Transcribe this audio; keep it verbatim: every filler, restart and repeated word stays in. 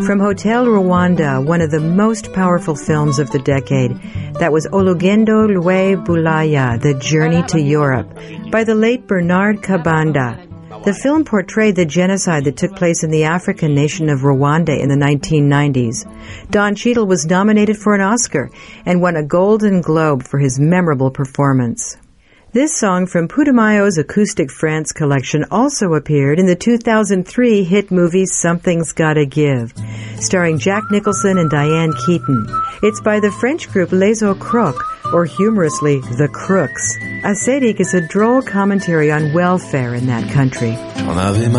From Hotel Rwanda, one of the most powerful films of the decade, that was Olugendo Lwe Bulaya, The Journey to Europe, by the late Bernard Kabanda. The film portrayed the genocide that took place in the African nation of Rwanda in the nineteen nineties. Don Cheadle was nominated for an Oscar and won a Golden Globe for his memorable performance. This song from Putumayo's Acoustic France collection also appeared in the two thousand three hit movie Something's Gotta Give, starring Jack Nicholson and Diane Keaton. It's by the French group Les Eaux Crocs, or humorously, The Crooks. Asedik is a droll commentary on welfare in that country.